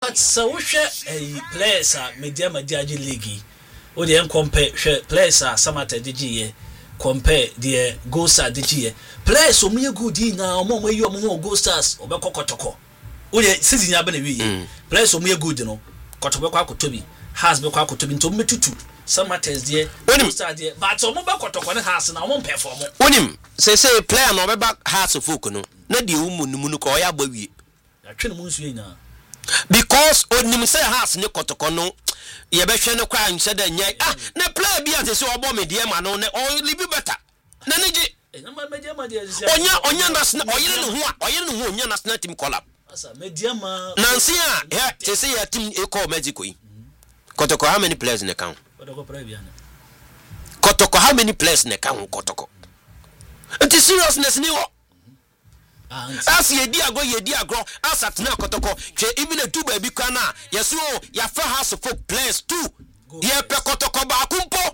but so a players are media league. O de compare players are Samata DG compare the Gold Star DG players so me good na omo we you omo Gold Stars obekọ kotoko o de season ya be na wi players so me good no kotoko kwa kotobi has be kwa kotobi nto metutu Samata de Gold Star de but omo be kotoko ne has na omo perform onim say player no be back has folk no na de umu numu ko ya gba wi ya twene mu nsu yin because onim say has ne kotoko no ye be hwe no kwa nse da nya na player bi ase se obo me de ma no ne o live better na neji onya national oyire no ho onya national team collab asa media ma nansi a te say ya team e call Mexico yi kotoko how many players in the count kotoko how many players in the count kotoko it is seriousness ni wo as ye di agro as at na kotoko che even a two baby kana yeso ya fa house for players too ye pe kotoko ba kumpo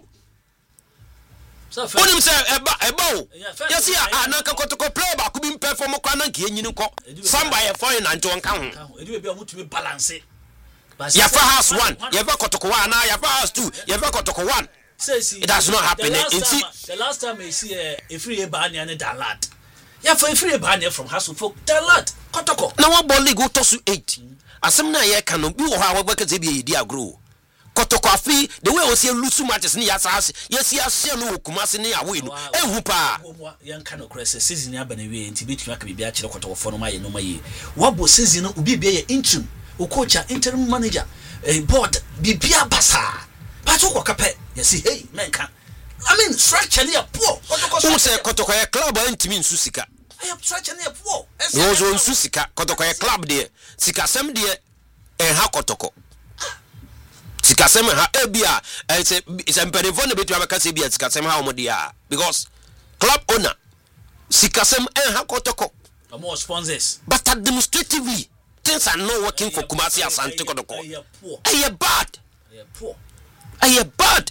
onim se eba o yes ya na kotoko player ba ku bi perform kwa na nke enyini nko samba ye foreign na nto nka ho edi be amutumi balance ya fa house 1 ye fa kotoko 1 na ya fa house 2 ye fa kotoko 1 it does not happen the last time I see a free ban and Dalat. Yeah, for a free ban from Hassel folk Dalat kotoko na one ball league to 8 asem na ye kan no bi wo ha wo ka ze bi dia grow kotoko afi the way we see lose matches ni yasase yesi ase no kumase ni awe no ehu pa yan kan no crese season ya bana we nti bitu aka bibia kire kotoko fo no maye no maye wabo season no obi bia ye interim o coach interim manager board bibia basa but who kape yesi hey men kan I mean structure near poor who say kotoko ya club antimi nsu sika I am structure near poor no zo nsu sika kotoko ya club de sika sem de ha kotoko sika sem ha ebia it's a perifone betu abaka se bia sika sem ha omodia because club owner sika sem ha kotoko more sponsors but administratively things are not working for Kumasi Asante kotoko are bad are bad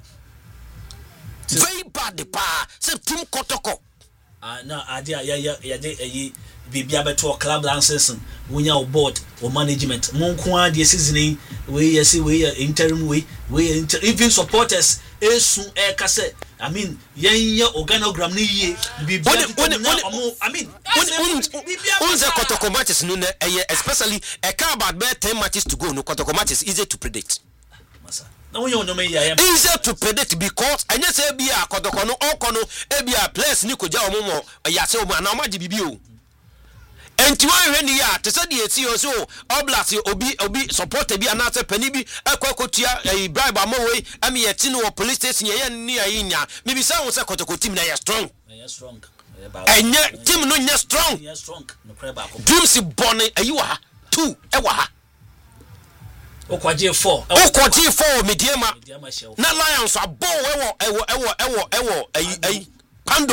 very bad the pa say team kotoko no idea ya bibia beto club license wonya board or management monko ade season we interim we even supporters esu e kase I mean yenya organogram ni ye bibia I mean on the kotoko matches no especially a car about 10 matches to go no kotoko matches easy to predict easy to predict because I just say bia kotoko no okono ebia players ni koja omomo yase omo na omaji bibio enti wan hwe ni ya te se de eti o so oblast obi support bi anase pani bi akwakotua bribe amawei ami yeti no police station ye ni ayinya me bi say won say kotoko team na ya strong enye team no nya strong dreams born ayiwa ha 2 ewa ha okwaje 4 mediema na lions abo ewo ayi pando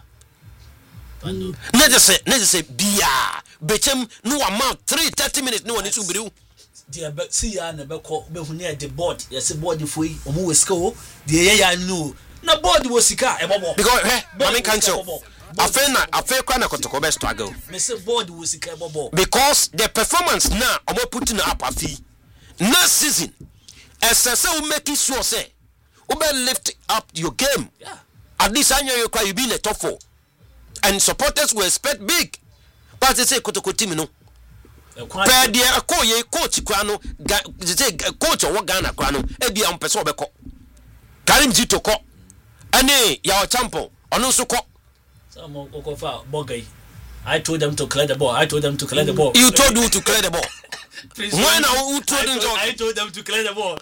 ne say bia bechem no amount 30 minutes no one to biriu dia see ya na beko behu ne the board yes board foi omo wesika o dia ya no na board wo sika ebobo because mami cancel afen kwa na kotoko be struggle me say board wo sika ebobo because the performance now omo putting up afi next season essence will make it sure say we lift up your game at this annual you be in the top 4 and supporters will expect big but they say kotoko team no but dia coach kwa no say coach o Ghana kwa no e bia on person obeko Karim Zito ko ane ya champion ono so ko some okofa bogai I told them to clear the ball. You told who to clear the ball? When I told them to clear the ball.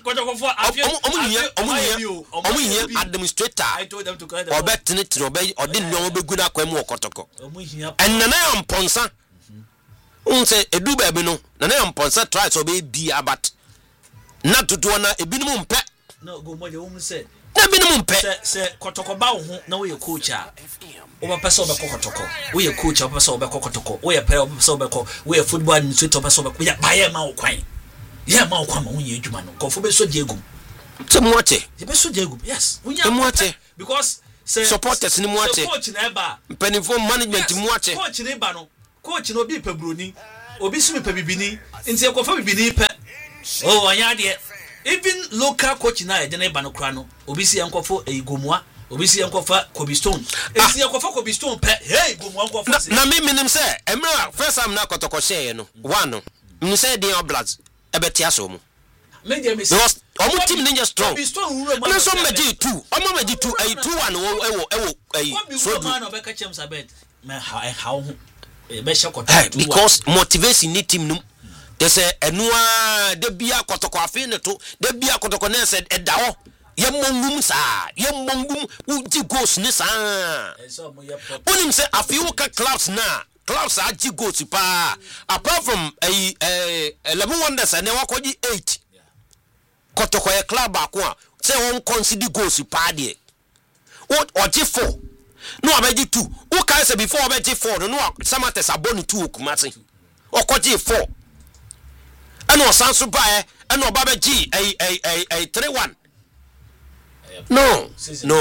Administrator. I told them to clear the ball. Or didn't know be good at Kotoko. And Nana am Ponsa. Say a do baby no. Nana am Ponsa tries to be but not to do a minimum pet. No, go more the woman said. Minimum pet. Say Kotoko Bao, no way, coach. Oba pesa oba kokotoko we a coach oba pesa oba kokotoko we a player oba pesa oba ko we a football administrator oba pesa oba we a buy ma okwan ye ma okwan ma wonye adwuma no kofo be so jegum se muache ye be so jegum yes wonya muache because say supporters ni muache coach na eba penifo management muache coach na eba no coach no bi pe broni obi sumi pe bibini nti e kofa bibini pe Oh, anyade. Even local coach na e de na ba no kra no. Obi si yankofo Igomua, obi si yankofa Kobe Stone. Esi yankofa Kobe Stone pe, hey Igomua yankofo se. Na me minim say, emra first time na kotoko share no. One no. Me say dey Oblast ebeti aso mu. Media me because omo team ninja strong. Kobe Stone wuro man. Na so meji 2. Omo meji 2 2-1 ewo so man obeka chem sabet. Me how be shekota. Because motivation ni team no. They say enua de bia kotoko afi ne to de bia kotoko na said edawo yemmongum sa yemmongum uji goals ni sa onim say afi wo ka clubs are ji goals pa apart from level wonders and wakoji 8 kotoko e club ako a say won consider goals pa de what oji 4 no abeji 2 who can say before abeji 4 no samates abonu 2 okumase okoji 4 and was Sansu Bae and no Baba G a 3-1. No.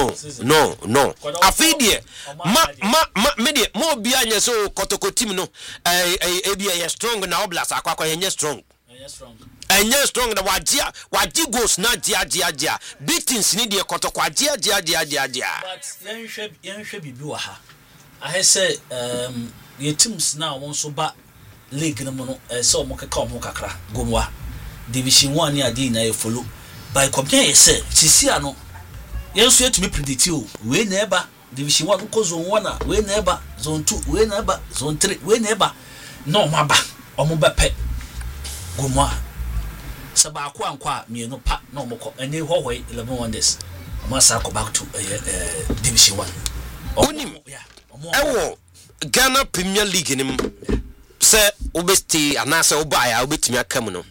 I feed ye. Media more behind your so Kotoko team no a strong and Oblast Aqua strong. And yes strong the Wajia goes not Jia beatings need your Kotoko Jia. But young should be Buaha. I say your teams now won't so bad. League no mono so mo keka mo kakra gomwa division 1 ni ade na e follow by compare say sisia no yenso yetumi predict o we na eba division 1 ko zone 1 we na eba zone 2 we na eba zone 3 we na eba no maba omo bepe gomwa saba ko ankwa mienu pa no mo ko eni hohoi 11 wonders omo sa ko back to division 1 onim ewo Ghana Premier League nim say obesti anase obaya obetimi akam no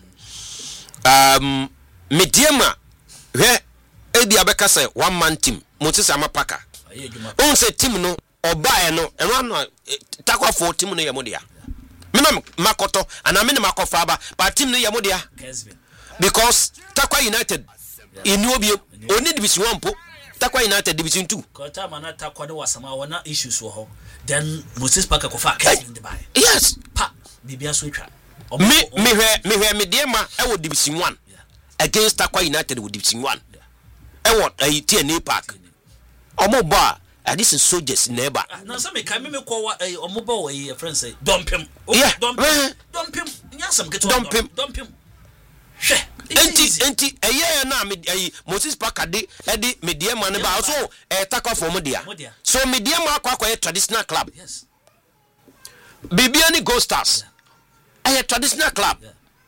mediama he ebi abeka say one man team motisa amapaka on say team no obaya no enwa no takwa for team no yemodia minam makoto ana me makofa aba but team no yemodia because takwa United inu obi oni division 1 po takwa United division 2 kota mana takwa de wasama wana issues wo ho then Moses Parker kofa Kevin de buy yes pa bibia so twa me mediama ewo division 1 against Takwa United with division 1 ewo TNA Park omo ba this is soldiers neighbor na so me kan me ko wa omo ba wo friend say dompem dompem nyasam keto dompem hwe enti eye na Moses Parker de mediama ne ba so Takwa for dia so mediama akwa traditional club yes Bibiani Gold Stars a traditional club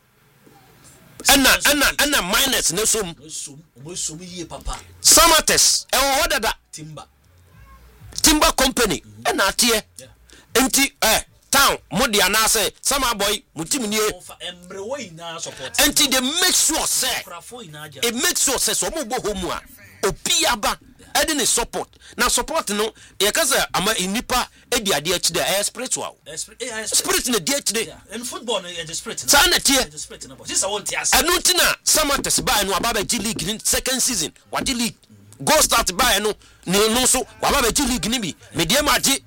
and minus no sum ye papa Samates order that timber company and atie enti town modi anase sama boy mutim nie enti they make sure say it makes sure say so mo bo homu a obiaba edin support na support no ye kaza ama inipa edi ade achi da spiritual spirit na di achi de in football no ye spirit na sana tie spirit na this I want ase anu tina Samates ba no ababa G League in second season what the league go start by no so ababa G League ni bi mediama age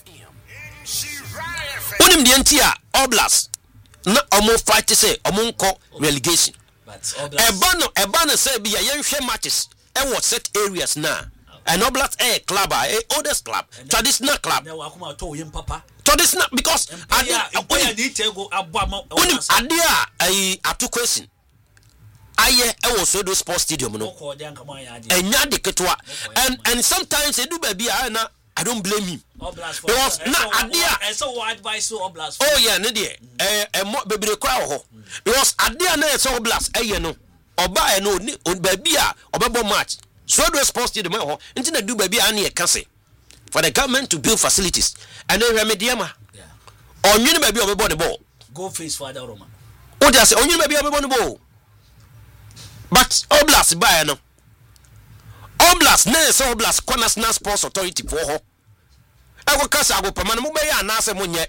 onim de ntia Oblast na omo fight say omo nko relegation but Oblast eba no say bi ya yenhwe matches e what set areas na and Oblast club oldest club traditional club na wa kuma to yim papa traditional because I need to go abama ade atu question aye e was so sports stadium no enya de ketwa and sometimes e do baby na I don't blame him because na ade so advice to Oblast oh yeah ne de mo bebre kwa ho because ade na so Oblast no oba no baby obebo match so do sports stadium ho nti na do baby na e kase for the government to build facilities and then remediama onwini baby obebo the ball go face for the Roma o just say onwini baby obebo the ball but Oblast buy no Oblast na so Oblast National Sports Authority for ho e go kasa go pama mo be ya na ase monye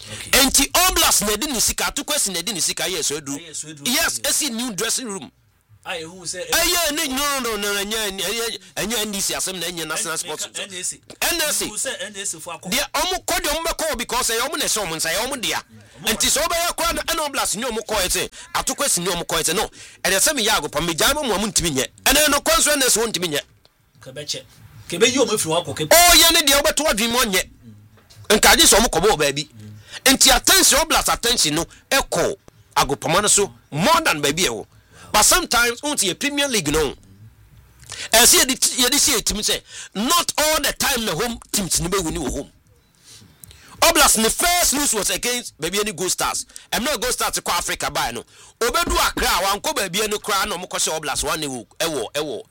enti Oblast na di ni sika to kwesi na di ni sika yes edu yes esi new dressing room I who say no anya NDC asem na anya national sports NSC who say NSC for dia omo kodi omo be call because omo na so omo nsa omo dia enti so be ya kwa na Oblast ni omo call ete atokwesi ni omo call ete no e de se me yago pa me jai mo ntimi nye ene no konso NSC won ntimi nye kebeche kebe yi omo firi wako kebe ye ne dia obeto adwin mo nye nka je so omo kobo baabi enti attention Oblast attention no echo agopama no so more than baby e wo. But sometimes once a Premier League no. And see the team say not all the time the home teams never win home. Oblast the first news was against baby any Gold Stars. I'm not Gold Stars to Africa by no. Obedu Accra wan ko baby any cry no mo ko say Oblast one ewo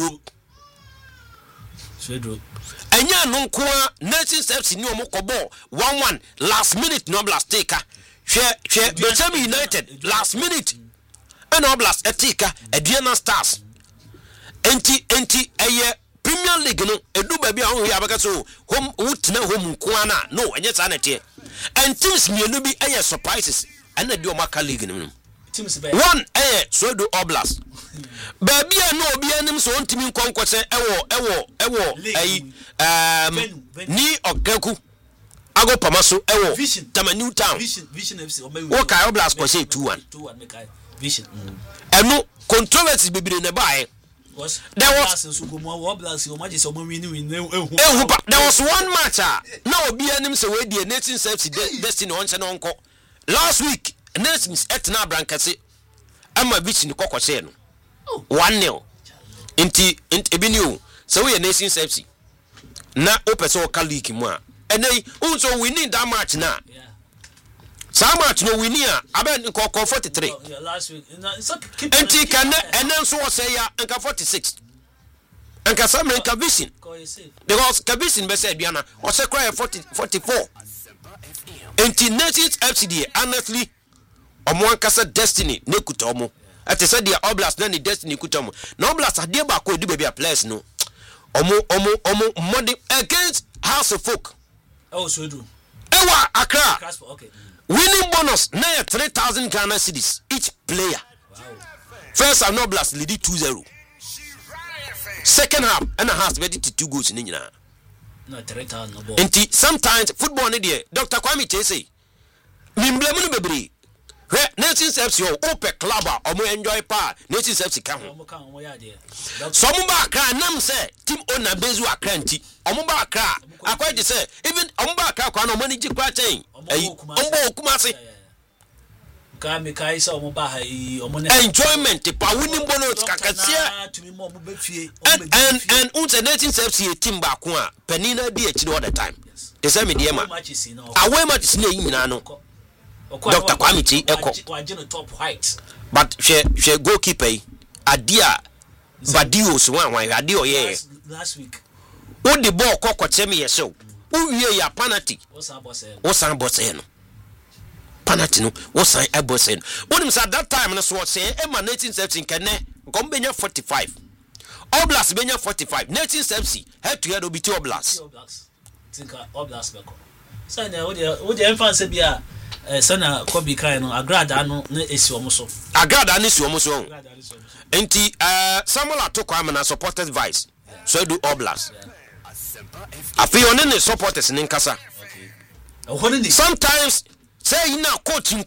Swedru. Enya no nko Nation Steps ni omo ko ball 1-1 last minute no Oblast take hwe Bechem United last minute and Oblast etika Aduana Stars enti eye Premier League no edu baby ahụ ya baka so home wutina home nko na no enye sa na tie and teams mienu bi eye surprises and the Omaka League no teams be one Sodo Oblast baby no obi anim so ntimi nkonkose ewo ni Okaku ago pamaso ewo Tama New Town Vision FC Okai Oblast ko say 2-1 mekai Vision eno controversy bibire ne bae there was one match now obi anim say we die Nation Steps Destiny on channel onko last week Nations etna brankase ama Vision kokose no 1-0 inti ebiniu so we Nation Steps na opese o league mu a enei unso we need that match na some match no win here aben nko 43 last week enti kan enen so say ya nka 46 nka some nka Vision because Vision be say biana o say cry 44 enti Nations FCD honestly omo ankasa Destiny ne kuta omo ate say dia Oblast na ni Destiny kuta omo na Oblast ade ba ko edu baby a players no omo money against House of Folk so do ewa Accra okay. Winning bonus na 3,000 Ghana cedis each player. Wow. First half Oblast lead 2-0. Second half and a half ready to 2 goals in nyina. No 3,000 no ball. Enti sometimes football ni dey Dr. Kwame Che say mimblemu no bebre. Nation Steps yo open club omo enjoy pa Nation Steps ka ho. Omo ya dey. So omo ba Accra nam say team owner Bezu Accra nti omo ba Accra akwa dey say even omo ba Accra kwa no money ji kwa chain. Omo Kumasi Kami kaisa omo ba ha omo enjoyment pa winning bonus kakasia and unse Nation Steps team ba ko a penina di echi all the time. They say me dey ma away match na yimina no Dr. Kwame Che eko but she goalkeeper adia badio so wan adio ye last week wo the ball kokoche me yeso wo wie ya penalty wo san boss no penalty no wo san boss no wonim say that time no so say e Nation Steps nkene nkom benya 45 Oblast benya 45 Nation Steps head to head obiti Oblast tinka Oblast beko so na wo de enfance bia sana Kobe kai no agrada no na esi omo so agrada na esi omo so enti Samuel Atoko amana supporters vice so do Oblast afi one ne supporters ne nkasa sometimes say na coaching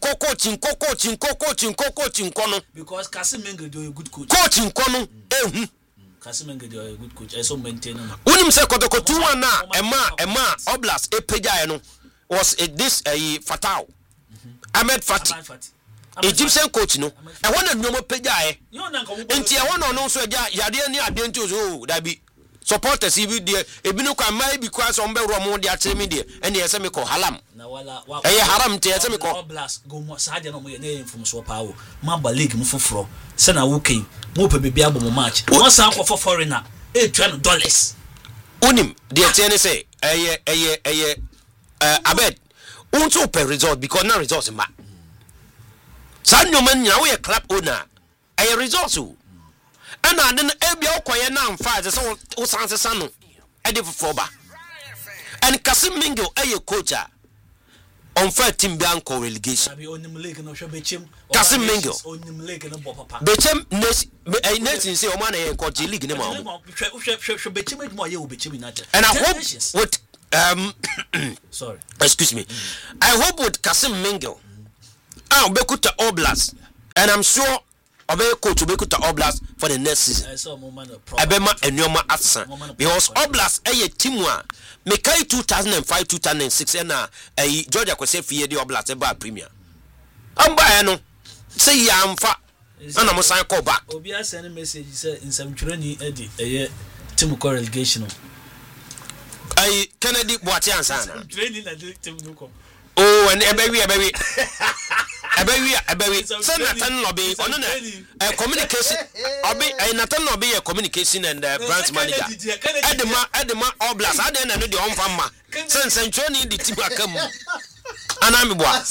no because Kasimenge do a good coach coaching no Kasimenge do a good coach so maintain no unim say kotokotu na ema Oblast epejae no was this Fatal Ahmed Fati Egyptian coach no e wona nyomo pejae enti e wona no so ja yade ni ade enti o da bi supporters bi de ebinu kwa mai bi kwa so mbe romo de atemi de ene yese me ko halam na wala haram te yese me ko Oblast go mo sa de no mo ye na infom so pa wo mamba league mu foforo se na wo kai mo pe bibia bo mo match mo san ko for foreigner $20 unim de tene say eye abed unto per result because na result ma san no man nya we club owner eye result and then ebia okoye na amfa ze so wo sanse sano e de fofo ba and Kasim Mingo eye coach on fair team bianco relegation. Abi onim league no hwe bechem. Kasim Mingle. Onim league no bo papa. Bechem nation say o man e ko G league ne ma. Hwe bechem edmo aye wo bechem United. And I hope with sorry. Excuse me. I hope with Kasim Mingle. Obekuta Oblast. And I'm sure Obekuta Oblast for the next season. I saw moment of Ebema Enyoma Atsan. Because Oblast a teamwa Mekai 2005-2006 and Georgia Kwese Fie the Oblast eba Premier. Amba no say yamfa and I'm sign call back. Obi send a message say in some training Eddie team relegation. Kennedy Boatian sana. Training na team no. Oh, and baby. Send Nathan Lobby on a communication. Nathan Lobby a communication and branch manager. Edema Oblast. I didn't know the home farmer. Since Century the Tibacam. And I'm what?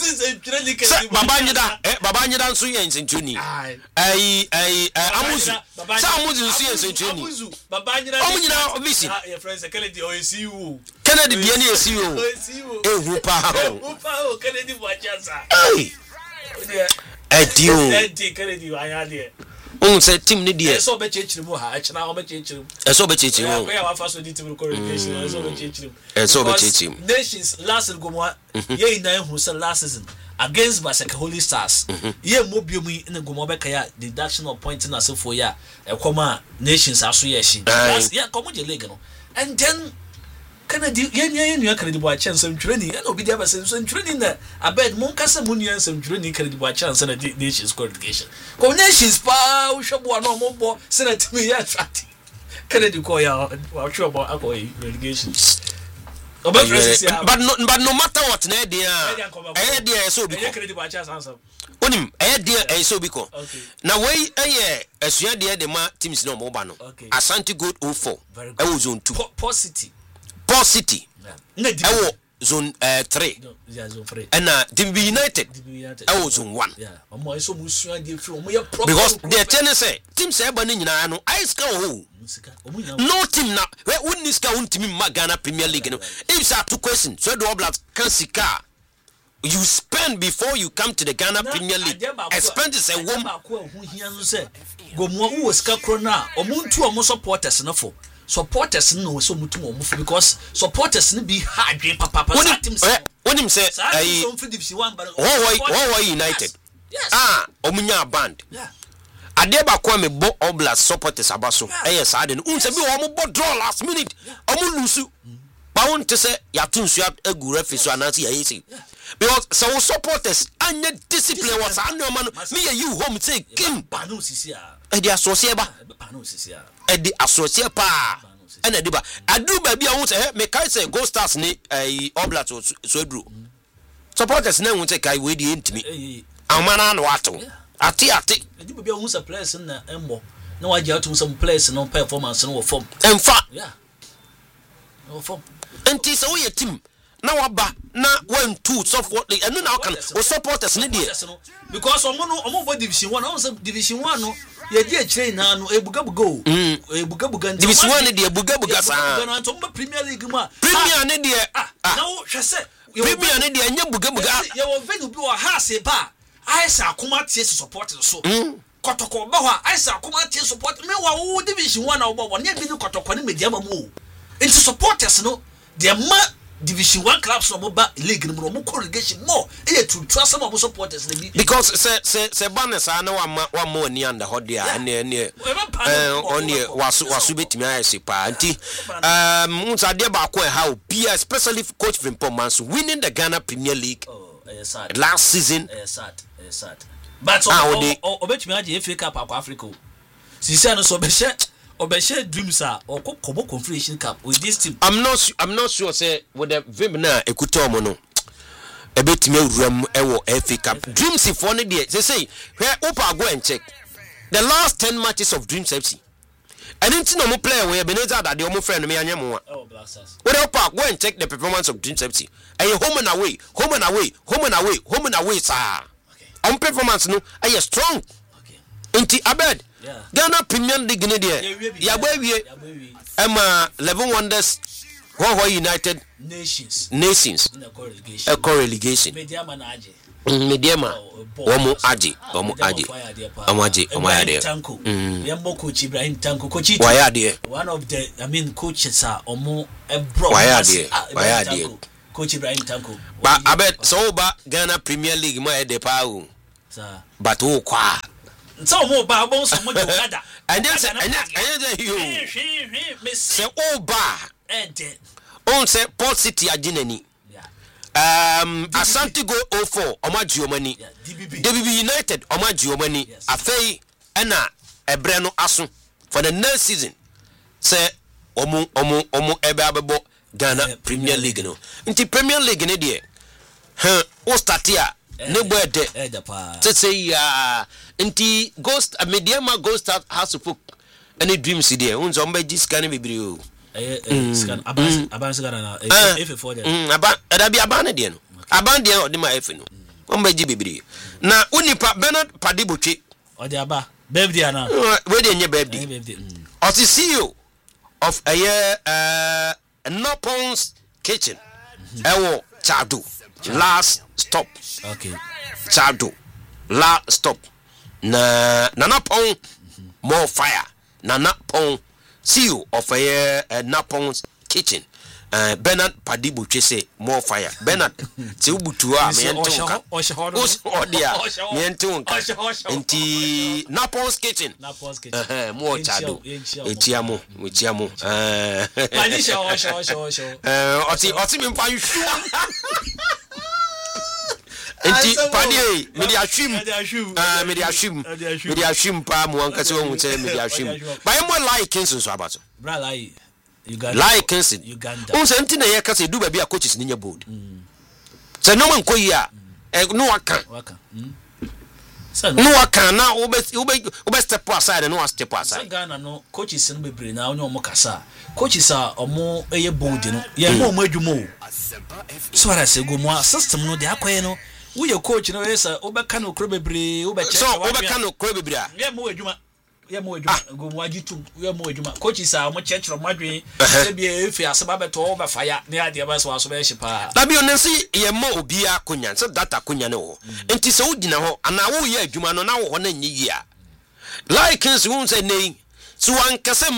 Babanyada Suya in Century. Amuzu. Samuzu Suya in Century. Babanyada Obisi. Your friends, Kennedy OSU. Kennedy Biani SU. Kennedy Wachaza. Eddie Kennedy, I had here. Say team need here. So be change him. I chana be change him. So be change him. We have first need to correlation. So be change him. So be change him. Nations last Gomwa. Ye na who said last season against Basaka Holy Stars. Ye mobium in the Gomwa Kaya deduction of pointing us for ya. A comma nations association. Yeah, come with your league. And then Kennedy, you can do a chance of training. And be there some training there. I bet Moncasa Munian some training can do a chance and a nation's qualification. Nations power, shop one or more, send it to me. Kennedy call out sure about alcohol relegation. But no matter what, idea so because Onim, idea so because now way a swear the ma teams no mobano. Asante Gold 04. I was zone 2. Port City. I was zone 3. And DB United. I was zone 1. Because the tennis say teams say banana no ice go. No team now. Where wouldn't this count team Magana Premier League? If I have 2 questions, so the Oblast can see car. You spend before you come to the Ghana Premier League. Expenses a woman. Go more who was Caprona or Moon 2 or more supporters enough for. Supporters no so much more because supporters be hard papa. What him say? Why United? Yes. Omunya band. Yeah. Adeba Kwame Bo Oblast supporters abaso. Yes, I didn't. Unse be omo bo draw last minute. Omo lusu. Ba won to say ya tunsu egu refi so anansi ya yesi. Because so supporters anya discipline was anu man me you home say kim banu sisia. E di associate ba. Banu sisia. E di associate pa. And ediba. Adu ba bia won say me kai say Gold Stars ni Oblast so edru. Supporters na won say kai we di ntimi. Amana no ato. Ati. Edi bia won say players na embo. Na waje atum some players no performance no form. Emfa. Yeah. No form. Enti so we team na waba na 1-2 software and now can supporters need because omo division 1 omo division 1 no ye dey train na no ebugabugo ebugabuga division 1 dey ebugabuga sa na to Premier League ma Premier ne dey na wo hwese Premier ne dey anya bugabuga ye wo venue bi wo ha se ba aisa akoma tie support so kotoko ba ho aisa akoma tie support me wa wo division 1 na wo bo ne bi ni kotoko ne media ma mu into supporters no the Division 1 clubs no ba league no mo corrugation more e to trust some supporters because say banners are no one more ni under hot there and only wasu betimi ayese pa anti unsa de ba ko how be especially coach performance winning the Ghana Premier League last season sad but obetimi aje FA Cup akwa Africa sisi no so be Obeshe dreams are or Kobo Confederation Cup with this team. I'm not sure say with the Vimna Ekutomo no. A bit me rum ewo FA Cup. Dreams if one day they say where Opa go and check the last 10 matches of Dreams FC. And then no more player where Beneza that the omo friend me anyamo. Oh blasters. Where Opa go and check the performance of Dreams FC. And home and away sir. Okay. On performance no are you strong? Inti abed Ghana Premier League ni dia ya gbawie Emma 11 Wonders What United Nations a co-relegation Mediama Omo Aji Tanko Yambo coach Ibrahim Tanko coach one of the coaches are Omo coach Ibrahim Tanko but I bet so ba Ghana Premier League mo e de pa o but o kwa so mo ba bon so mo jogada and then you say o ba on say Port City aginani Asante Go 04 Omaji Omani DBB United Omaji Omani afei ena ebre no aso for the next season say omu ebe abebo Ghana Premier League no nti Premier League ne de o start ya ne bo ede say ya nti ghost Mediama Ghost has to put any dreams there unzo mba ji scan bibiri o scan aban scan na F4 there adabi aban de no aban de o de ma F no mba ji bibiri na unipa Bernard Padibotwe o de aba birthday na we de nye birthday o ti CEO of a year Nopons Kitchen ewo Chado last stop Chado last stop na Napon more fire na Napon CEO of a year Napons Kitchen Bernard Padibotwe say more fire Bernard ti ubutu a me entonka odia me entonka enti Napons Kitchen more Chado etiamo manisha oti me mpa yushu enti padi me di ashim pa mu anka se won say me di ashim ba mo like kinso so abato bra like Uganda like kinso unse enti na ye ka se du ba bia coaches ni nya bold se no man koyi a no waka no waka na ube step aside no step aside Ghana no coaches no bebre na onye omo kasa coaches a omo eye bold no ye mo adwumo so ara se go mo system no de akoye no wo ye coach no yesa obeka no kro bebre obeche so obeka no kro bebre a ye mo adwuma go mo agitu ye mo adwuma coaches a mo chechro madwe se bia efi aseba beto obefaya ne ade ba so aso be hyepa na bi onensi ye mo obi akonya se data konya ne ho enti se wo gina ho ana wo ye adwuma no na wo ho na nyi yi a like nsi wo say nei so ankasem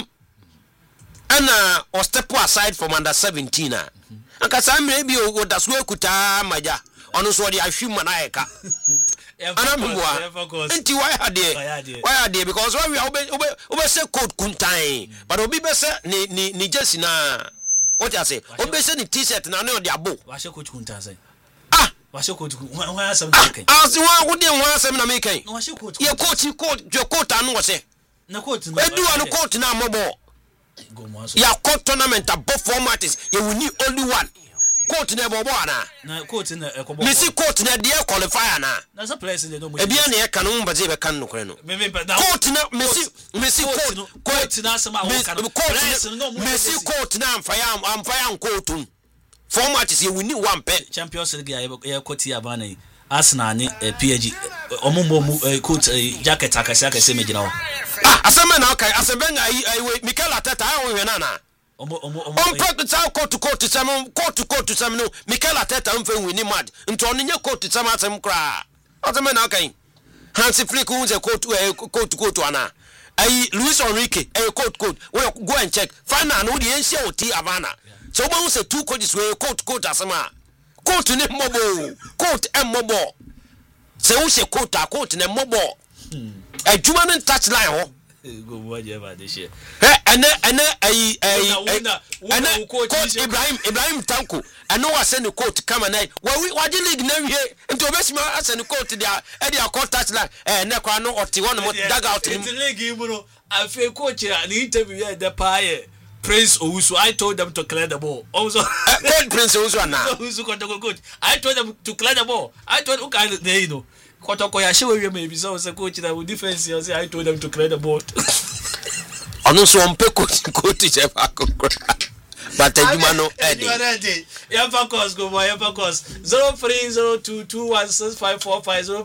ana o step aside from under 17 a ankasa mre bi o daso ekuta maja ono so de ahwim na eka ana mwa enti why ade because when we obe say code kuntan but obi be say ni jersey na what you say obe say ni t-shirt na no de abo wa she coach kuntan say wa she coach wa asem na kai as wa wo de wa asem na me kai wa she coach ye coach your coach anu wo say na coach na edu anu coach na mobo ya coach tournament above formats you will need only one court na bobo ana na court na ekobo misi court na de qualifier na so place de no mo ebia na ye kan mo baje be kan no kore no court na misi court na sama wo kan misi court na amfaya court format is you will need one pen Champions League ya court ya bana Arsenal ni PSG omumbo court jacket akase mejina ho asema na okay asema na Mikel Arteta ayo we na put court to some no Mikel Arteta mfen wini mad nto onye court sama asem kra asema na okay Hansi Flick unze court ana Luis Enrique court we go and check final no the ensia oti Havana so we say two coaches we court asema court ne mobo court mobo se wo se court ne mobo adwuma no touch line ho go whatever this year and coach Ibrahim Tanko and no was send the court come and what the league na here into obesima as the court there e dey court touch line na kwa no oti one mo dag out in the league you know I feel coach an interview here the pie Prince Owusu I told them to clear the ball also coach Prince Owusu na Owusu coach I told them to clear the ball I told they you know Kotoko ya shewe maybe so coach that with defense you say I told them to clear the board ono so on pe coach je ba kokra but adwuma no edi ya focus go boy ya focus 0302216545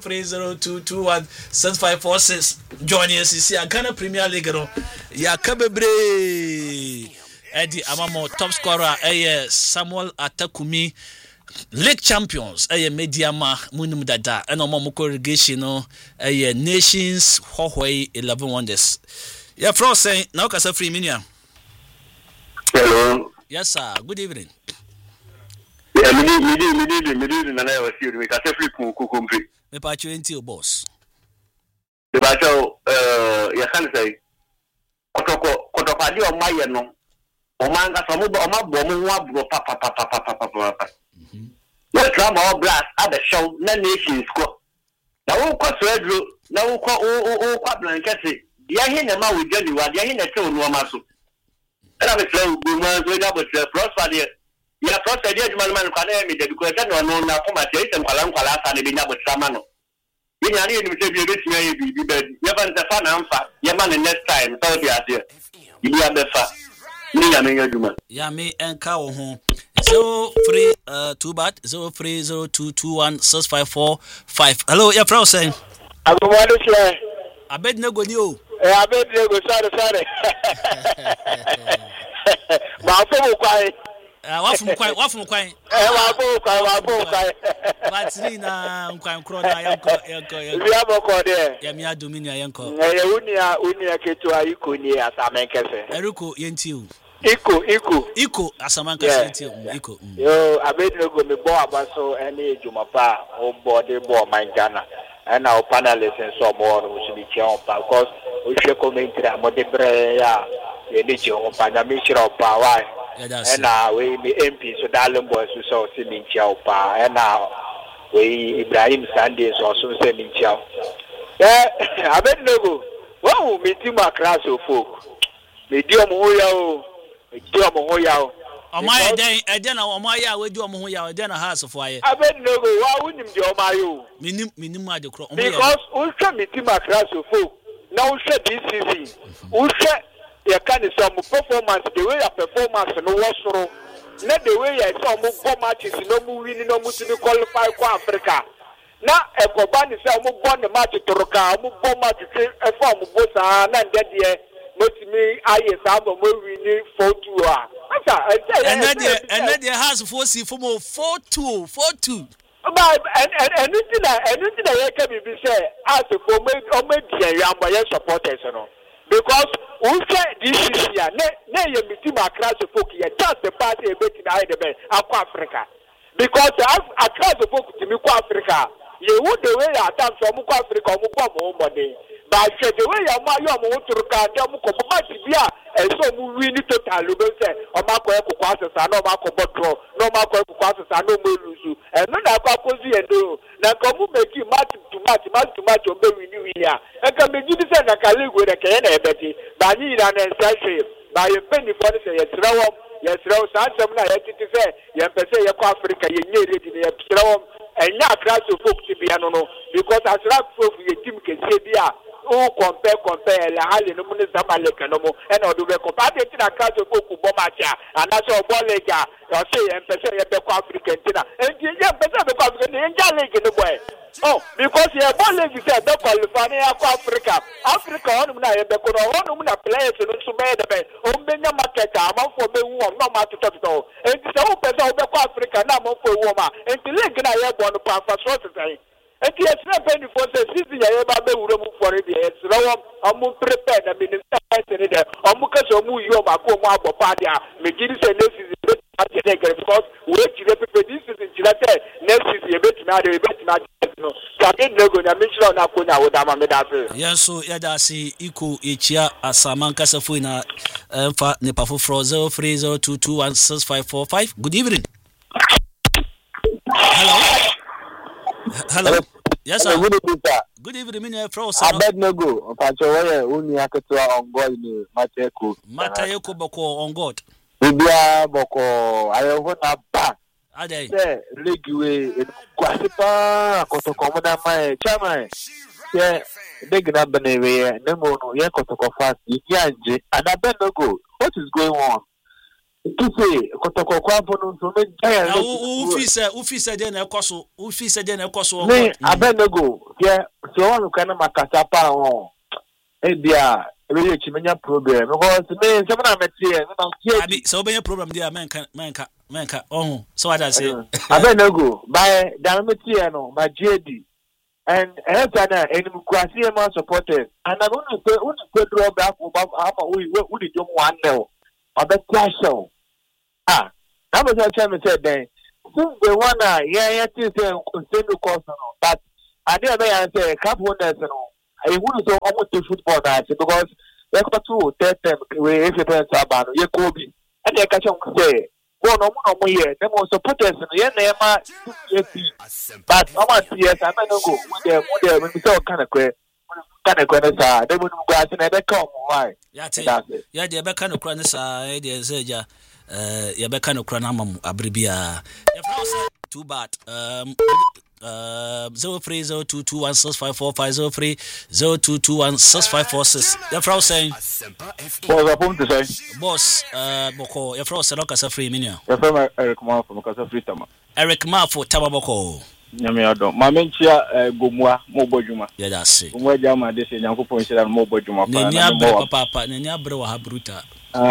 0302216546 join us see Ghana Premier League no ya kabebre Eddie Amamo top scorer Samuel Atakumi League champions Mediama Munum Dada and Omo corrugation no Nations Huawei 11 Wonders. Yeah, Frost saying now kasa free minia. Hello. Yes sir, good evening. Yeah, me na na was here. Me kasa free kukumpi. Me pa 20 boss. The bacho ya kan say kotoko adi o maye no. O manga so mo bo mo wa bro pa. No drama or blast at the show na Nations ko. Na wo ko so na wo ko o kwa blanket. Ya hin na ma wo jani wa ya hin na te onu ma so. Era be flow go man so da be prosper there. Ya prosper there man kwa na me de because na no na ko ma te tem kwala sa ne be nya botrama no. Ye nya ne ni se bi be tia ye bi be. Ya ban ta fa na amfa. Ya man next time so be ade. Ibi abefa. Ni ya me yaduma. Ya me enka wo ho. 03 bad 0302216545. Hello, yeah, Frau saying. Agumadu sir. Abednego ni o. Abednego sorry. Ma fo kwai. Wafum kwai. Wa fo kwai. Batini na kwai kro na yanko. Wi aboko de. Ya mi adomini yanko. Unia ketu ayiko ni asamenkese. Eriko yenti o. Iko asamanka yenti o. Iko. Yo Abednego me bo abaso ene ejumapa o bo de bo mangana. And our panelists and so more who be because we should commentary about the prayer, the nature of Panamishra power. And now we MP so Darlem boys who saw Simin Chow power, and now we Ibrahim Sundays also sending Chow. I bet no go. Well, we meet my class of folk. Medium Hoyao. Omaya den na omaya we do omo ya den na house for aye. Abednego wa wunim de omayo. Minim ade kro. Because we should meet my class of folk. Now we should this season. We should ya can some performance the way your performance no was so. Not the way I saw mo go matches no mo win no mo to qualify for Africa. Na e ko ba ni say mo go the match to roka mo go match e form bo sa na ndede motimi aye sa mo win 4-2 ah. And then the house for see for more 4-2. But anything I can be say as for me supporters no. Because we say this year na you meet my class of folk here just the party a bit in the Africa. Because as class of folk to me Africa, you would the way I time from Africa mo money. But the way you want to look and so we need to tell you say o ma ko e kwasa sa no ma ko bodro no ma ko e kwasa sa no mo luzu and no na kwa kozi endo na ko mu make match to match o be win ya e ka me gidi say na kaligwe na ke na ebeti ba ni na na say ba ye penny for say yesrawo sa nsem na ye titi say ye pese ye ko Africa ye nye ready ye yesrawo enya class of folk ti bia no because as rap folk ye team ke se bia o compare la hali no mun zamalek no mo e no do be compare ti na class of folk bo matcha and so bo lega o say ye pese ye be ko Africa tina enti ye pese be ko Africa ye nja league no boy oh because ye bo league say be qualify ya ko Africa on na ye be ko no on na players no so be de be o be nya market amafo be wu no ma to enti say o pese o be ko Africa na amafo wu ma enti league na ye bo no pa fa so say enti yes na penny for say season ya ba be wuro mu for it yes rawo amu prepare na minister say there amu ka so mu yo ma ko mu agbopa dia me gidi say next season because we chire people this season chire next season e betima no so I no go na make sure na ko nya wo da ma me da fe yes so ya da si iko echia asaman kasafo na emfa ne pafo 0302216545. Good evening. Hello. Yes sir. Good evening, sir. Good evening, Mr. Frost. Abednego, Pachoye, uni aketwa on God ni Mateko boko on God. Bibia boko ayo na ba. Ade. Se legiwe kwasipa kotoko na mai chama. Ye degna benewe nemo no ye kotoko fast yanje. And Abednego, what is going on? Kise kotoko kwa bono so me jaya. Ufisa de na ekoso, Me Abednego, ye so wonu kana makasa pa ho. Ebia really chimenya problem because me some na metie no abi so be problem there menka oh so what I say abenego by dan metie no by JD and Eltana and Kwasi supporters and I want to draw back about we don't want now or the cash show that was what I said then since the one yeah course but I didn't say cup winners I wouldn't so almost to football that because they got to tell them if you play Sabano, you could be and they catch on say, well, no more, them was supporters and yeah, they but I'm not yes, I'm not go with them when we saw kind of credit. They would go out and they come. Why? Yeah, the back kind of credit, they say, yeah, back kind of cranam abribia. Too bad. 0302216545 02216546. Your Frau saying, Boss, Boko, your Frau said, Ocasa free minute. Your friend Eric Ma from Casa Free Tama. Eric Ma for Tababoko. Yamiado. Mamentia Gumwa, Mobojuma. Yeah, that's it. Mojama, this is Yanko Point, Mobojuma. Nenya Papa, Nenya Bro Habruta.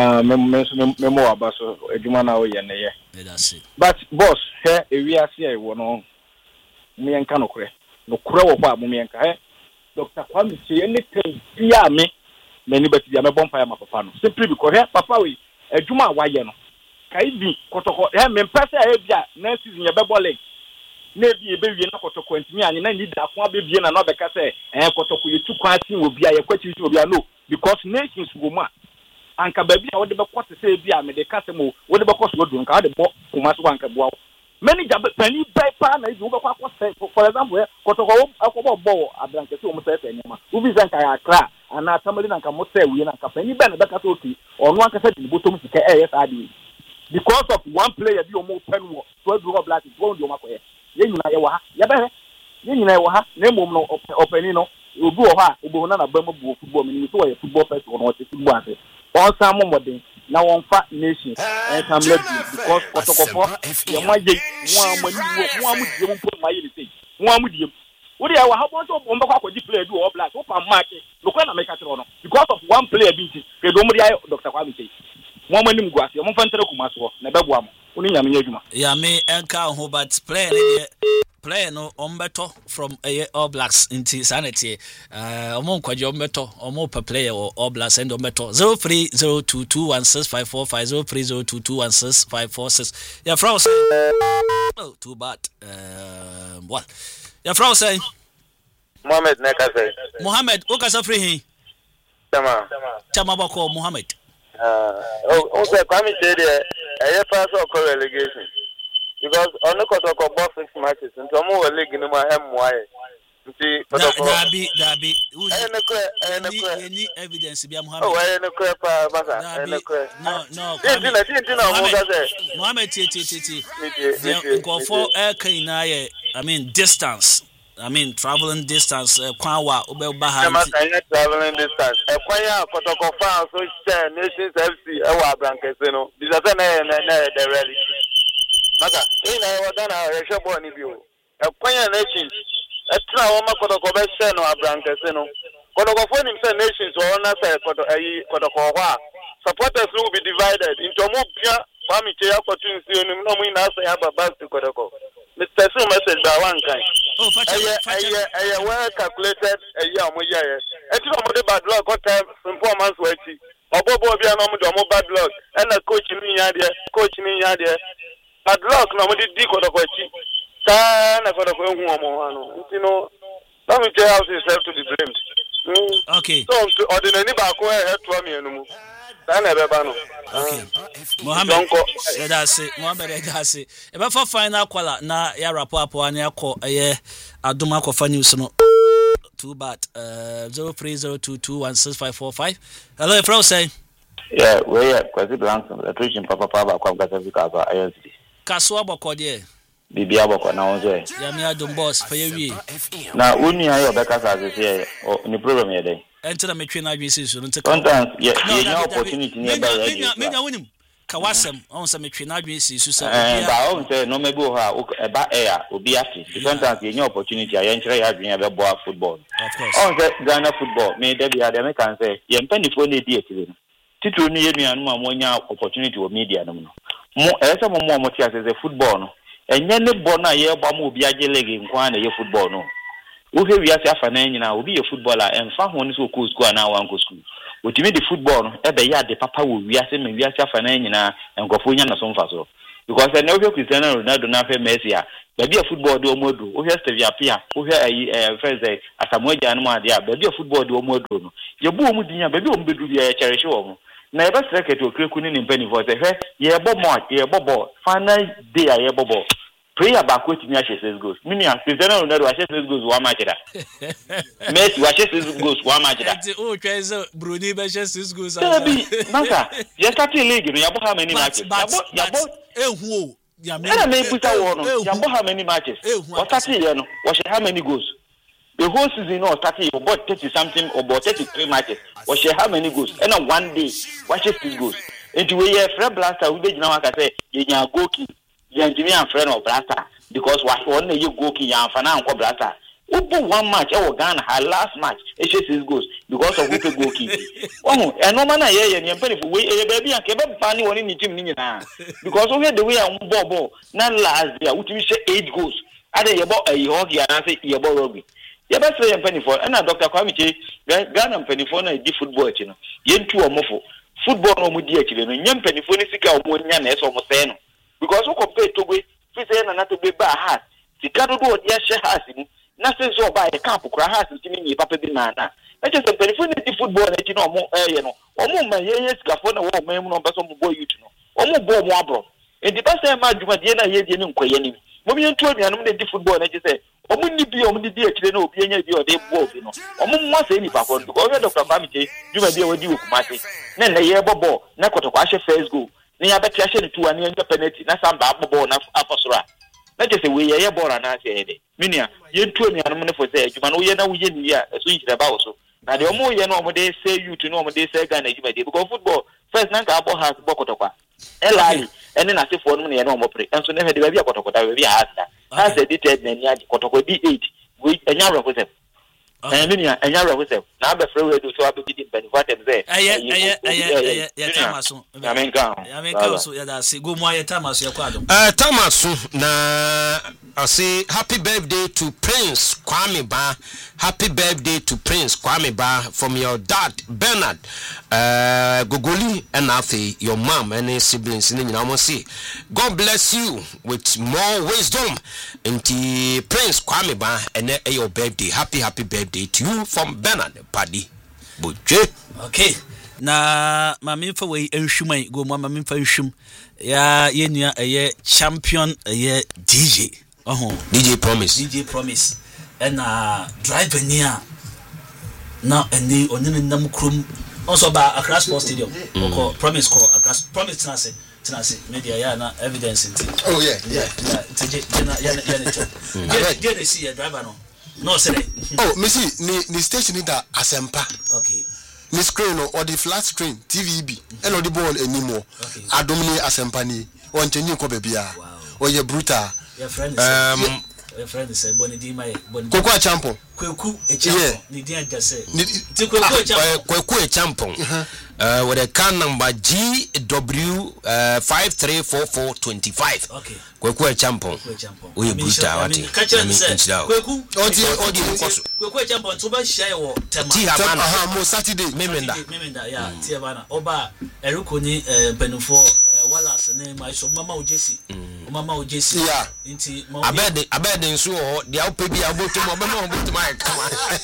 Memo Abaso, Jumana, yeah, that's it. But, boss, here, we are here, one on. Mianka no kure no kure wo kwa mianka Dr. Kwame say anything bia me many bet dia me bompa ya papa no simply because here papa we adwuma waye no kai bi kotoko me mpese ya bia na season ye bebo league na bi e be wie na kotoko antimi anye na leader ko abebie na no be ka say kotoko ye tu kwa tin obi a ye kwachi tin obi a no because nations go ma anka ba bia wo de be kwose say bia me de ka say mo wo de be kwose wo dun ka de bo kuma so anka bo many penny paper na you go for example kotoko akobo bo abranke so mo say nyama ubi zanka ya kra ana tamali na nka mo say we na nka penny ben be ka so ti onu anka say di bottom sika yes adi because of one player bi o mo pen wo so do go black go do makoye ye nyina ye wa ha ye be ye nyina ye wa ha na mom no openi no obi wo ha obo na ba mo bu football mi so ye football person no te football ase on sam modern na won fa nation and come let because kotokofo ye maje won amani won amudi mo po maye le sei won amudi wo dey wa ha bon so bo mbakwa akodi player do all black wo pa mark no kwa na make atro no because of one player bi nti ke do mo dey Dr. Kwame sei won amani mu guase mo fa ntere kuma so na be boa mo oni nyame adwuma ya me enka ho but player no ombeto from All Blacks into sanity omon kwaje ombeto omo per player or All Blacks and ombeto 0302216545 0302216546 your Frau say oh too bad what your Frau say Mohammed Neka say Mohammed okasa free hin Tama bako Mohammed say Kwame say there pass or relegation because on the kotoko ball 6 matches into mo league ni ma hem wae nti kotoko dabi any evidence bi Mohammed oh wae ne kre pa basa ne kre no Mohammed ti go for kind na ye I mean distance traveling distance kwanwa obeba ha traveling distance kwanya kotoko fan so share Nations FC ewa Abrankese no bisa na the rally Maka, ina wadana reshabo ni bio. Kwanya Nations, etra woma kotoko be share no Abrankese no. Kotoko for himself Nations or na say kotoko hwa. Supporters will be divided into mo bia Kwame che opportunity no mo ina say aba back to kotoko. Mr. Su message by one kind. Oh, I well calculated mo yeah. Etra mo de bad luck what time simple months wechi. Obobo bia no mo do mo bad luck. And the coach ni ya there. Bad luck na mo di kotokwachi na kotokwa hu omo ano ntino let me tell you yourself to be blamed okay so ordinary ba ko e to me enu mu na be ba no okay Mohammed that's it Mohammed that's it e be for final call na ya rapport ani akọ adom akọfa news no too bad 0302216545 hello Frau say yeah we are quasi blank the preaching papa ba kwa gasa vika ba ISD Kaswa boko de bibia boko na onzo ya me adom boss fa yewie na uni ayo beka sa se ni problem ye dey enter na metwe na adwese so nte sometimes yeah opportunity nearby menya wonim kawasem on some metwe na adwen si su sa ba o say no maybe ha eba air obi ati sometimes you opportunity a yen kire ya adwen be boa football of course on say Ghana football me dey be ade me kan say yen panifo na di etire no titulu ni yenu anu amonya opportunity o media no mo ese mo ti ase football no enye ne bo na ye gba mo obi age league nkwa na ye football no wo he wi ase afa na nyina obi ye footballer emfa ho ni so ko school na wan ko school otimi di football no ebe ya de papa wo wi ase me wi ase afa na nyina enkofo nya na so mfa so because na obi Cristiano Ronaldo na fe Messi a ba bi football de omodo wo he Stevie Apia wo he Feze Asamoah anu ade a ba bi football de omodo no ye bu omu dinya ba bi ombedu bi ya cherish wo na ebe strike to kreku ni mpani for say he ye bobo final day ye bobo prayer back wetin ya 6 goals mini and Cristiano Ronaldo wa 6 goals one match da Messi wa 6 goals one match da o twenze Bruni be 6 goals abi masa ye start league no ya bo how many matches ya bo ehu ya me na me buta wo no ya bo how many matches what start ye no what how many goals the whole season no started about 30 something or about 33 matches what how many goals and one day what 6 goals into we ye Fred Blaster we dey na waka say ye nya goalkeeper Jimmy and friend of Blaster because what one you go ki yan fana anko Blaster ubu one match e Ghana her last match e 6 goals because of we go ki oh e no man na ye ni mpani we e baby an ke be bani woni ni team ni nyina because we the way an ball na last year we say 8 goals ade ye bo e hockey and say ye bo rugby ye be say mpani for na Dr. Kwame Che Ghana mpani for na di football chi no ye ntu omofo football no mu di akire no nya mpani for ni sika omo nya na eso mo say no because we compare to we say na to be ba hat sika do do dia she hat ni na say so ba e camp kura hat ti ni papa bi na na e just mpani for ni di football na ti no omo ye no omo ma ye sika for na wo ma mu no be so mo boy youth no omo bo mo abro e di ba say ma djuma die na ye die ni nkoye ni mo mi ntu anuanom na di football na ti say omo ni bi omo di akire na obi anya bi o de bo bi no omo mo say ni pa for because Dr. Kwame Che djuma die wadi okumase na ye bobo na kotokwa she first goal ni abeti ahye ni tuwa ni anya penalty na samba abobo na afosora na je se we ye bora na ase ede minia ye ntu ni anum ne fo se adwuma no ye na wo ye ni ya so yira ba wo so na de omo ye no omo de say youth no omo de say Ghana adwuma de because football first na ka abo has bokotokwa elali ene na se fo no ne no omo pre enso ne he de ba bi akotokota ba bi has da edited na ni adi kotokwa bi 8 we enya ro ko se minia enya ro ko se na be free we do so abedi di benefit them there ya tamaso America so ya da se go mo ya tamaso ya kwado tamaso na I say happy birthday to Prince Kwame Ba. Happy birthday to Prince Kwame Ba from your dad Bernard Gogoli and Afi, your mom and his siblings in the say God bless you with more wisdom into Prince Kwame Ba and your birthday. Happy birthday to you from Bernard Paddy Buje. Okay. Na mamimfa we enhwumai go mamimfa enhwum ya yenua eye champion eye DJ DJ Promise and driver near now and the only nam krum also by Accra Sports Stadium or Promise call Promise Tenase media ya na evidence it oh yeah get see a driver no say oh missy ni station in that Asempa okay ni screen or the flat screen TVB and or the ball anymore adomini Asempa ni on change ko bebia or ye brutal your friend is Bonidi my Koko Champon Kweku e Champon ni dia jase ti Kweku e Champon with a can number GW 534425 okay Kweku e Champon we brutal ati Kweku Kweku e Champon to ba share wo tema mo Saturday memenda ya tie bana oba erukoni penufo wala sene my so mama ojesi yeah inti abede nso ho dia opebi aboto mo bema oboto mai kama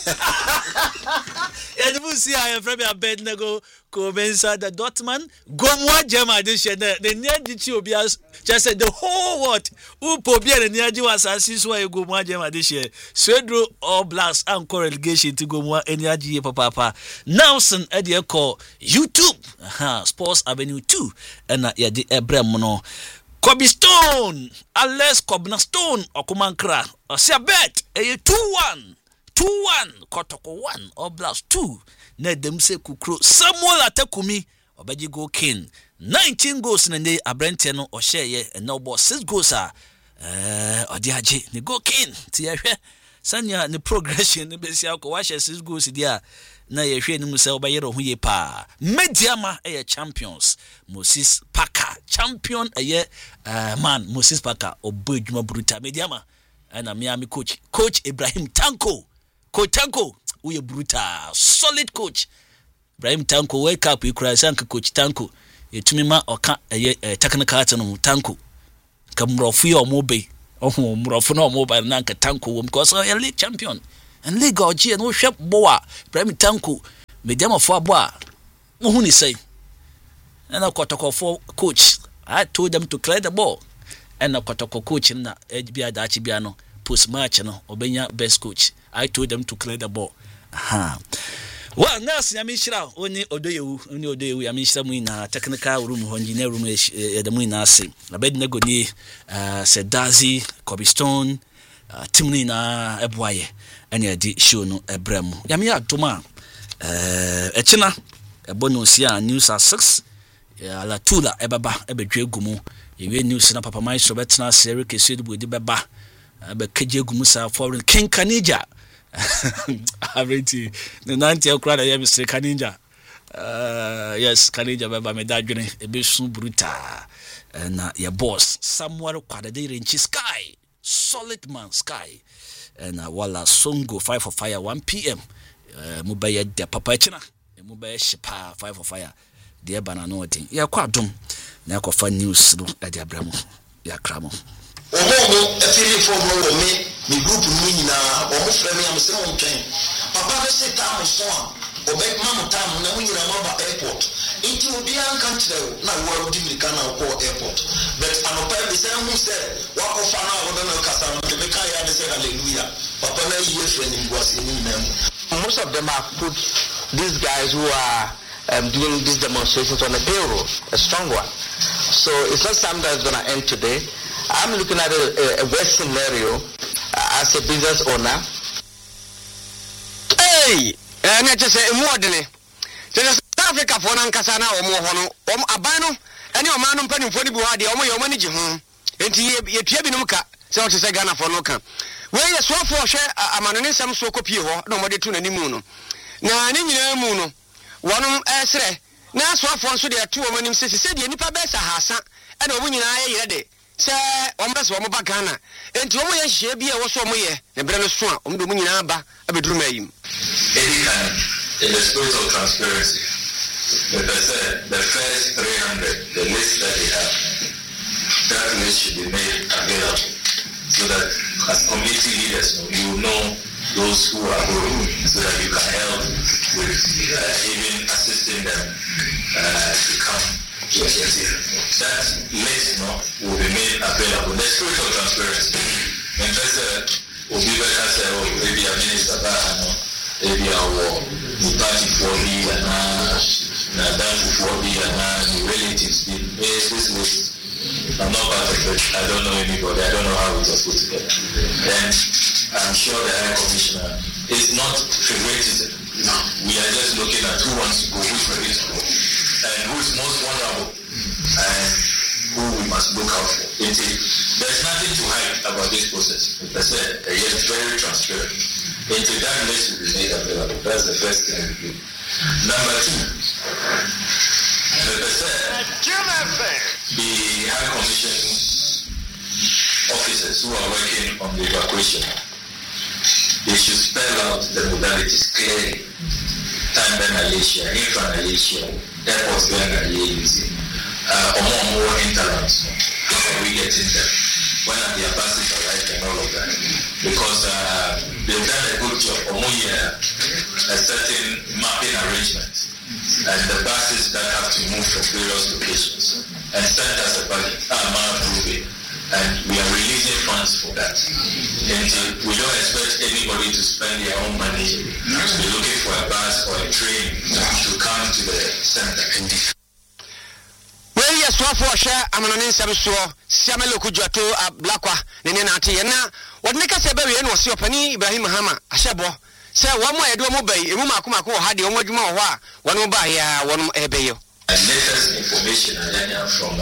ya de busi ya frebe abed nego ko bensa the Dortmund go mo German de she the near dichi obi just said the whole world upo bia the near ji wasasi so e go mo German de she Swedro All Blacks and relegation to go mo energy papa Nelson e de call YouTube Sports Avenue 2 and ya de ebrem no Kobe Stone, Alex Kobna Stone, Okumankra, Siabet, 2-1, Kotoko 1, Oblast 2, Nedem se Kukro, Samuel Atekumi, Obeji go King, 19 goals na ne abrante no o share and no ball 6 goals odiaje ne go king ti yehwe sanya ne progression ne besi akọ wa share 6 goals dia na yehwe ne musa obayero ho ye pa Mediama champions Moses Parker champion man Moses Parker obodwuma bruta Mediama na Miami coach Ibrahim Tanko we bruta solid coach Ibrahim Tanko wake up ikura sanka coach Tanko yetumima oka technical art no Tanko kamrofu yo mobe mrofu no mobile nanka Tanko wom because league champion and league ogie no hwep boa Ibrahim Tanko Mediama fo aboa mo ni say and a kotoko coach I told them to clear the ball and a kotoko coach na bia dachi bia no post match no obenya best coach I told them to clear the ball well nurse yamishira oni odoyewu yamishira mu na technical room ho engineer room the mu na ase abed nego ni Sedazi Cobblestone timni na eboaye ene di show no ebrem yami adoma echina ebonosi a news at 6 ala tula ebaba ebedwe gumu yewe news na papa mai so betna sere kesi du di beba be keje gumu sa foreign King Kanija Abrenti the 90 okra ya Mr. Kanija yes Kanija beba me dadwene ebesu bruta na your boss somewhere kwadade renchi Sky solid man Sky na wala songo 5 for fire 1 p.m. Mubaya de papa china mubaya shipa 5 for fire de bana no odin ya kwadom na akofa news no ade abramu ya kramo omo efiri fo mo me group ni na omo frame am se mo ntwen papa be se tam so a obe mam tam na munyi na maba airport inti obi an kan tire na wo di mirika na ko airport but anopa be se mu se wa ko fa na wo na kasa mo be kai ya be se hallelujah papa na yi friend ni gwase ni na most of them have put these guys who are doing these demonstrations on a payroll, a strong one. So it's not something that's going to end today. I'm looking at a worst scenario as a business owner. Hey, I just say more than it. South Africa for Nankasana or more Abano, and your man penny for the Buhadi, or your money. And ye Piabinuka, so to say Ghana for Loka. Where you swap for share a man in some so copy, nobody to any moon. Now, any moon. One esre na so afon so de to o manim se se de nipa besa hasa e na omu nyina ye yede se o mbese o mba Ghana enti o mo ye hye bia wo so o mo ye ne bre no so a o mo nyina ba abeduru mayim in the spirit of transparency the first 300 the list that they have that list should be made available so that as community leaders you know those who are going so that you can help with even assisting them to come to a city. That list will be made available. The spirit of transparency. And first, will be better say, oh, maybe a minister, maybe our party for me and that for me and relatives. This list, I'm not part of it. I don't know anybody. I don't know how it was put together. And I'm sure the High Commissioner is not favoritism. No. We are just looking at who wants to go, who's ready to go, and who is most vulnerable, and who we must look out for. There's nothing to hide about this process. Like I said, it's very transparent. That list will be made available. That's the first thing we do. Number two, like I said, the High Commission officers who are working on the evacuation, they should spell out the modalities clearly. Time Malaysia, infra Malaysia, airports going using, or more interlands. How are we getting them? When are the buses arrived and all of that? Because they've done a good job. A certain mapping arrangement, and the buses that have to move from various locations and send us a budget, and we are releasing funds for that. And we don't expect anybody to spend their own money to be looking for a bus or a train to come to the center. Well, yes, for share, I'm an answer so Samuel Kujato Blakwa, Nenati, and now what Nika Sabayan was your penny, Ibrahim Hama, Ashabo. Say one more, I do mobile, Rumakumako had the Omajuma, one more by one ebeyo. latest information from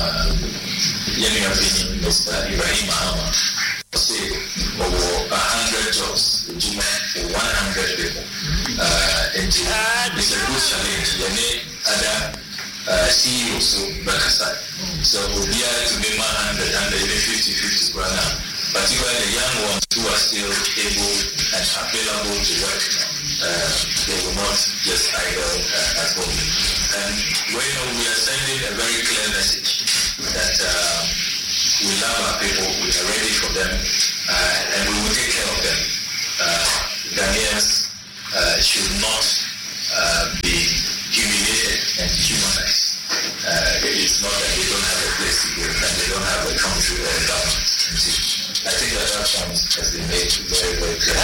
Mr. Ibrahim Mahama say over 100 jobs for 100 people. It's a good challenge. Other CEOs so we'll be able to make 100 and even 50 per annum. Particularly the young ones who are still able and available to work. They will not just idle at home. And we are sending a very clear message that we love our people, we are ready for them, and we will take care of them. Ghanaians should not be humiliated and dehumanized. It's not that they don't have a place to go and they don't have a country or a government. I think that point has been made very, very clear.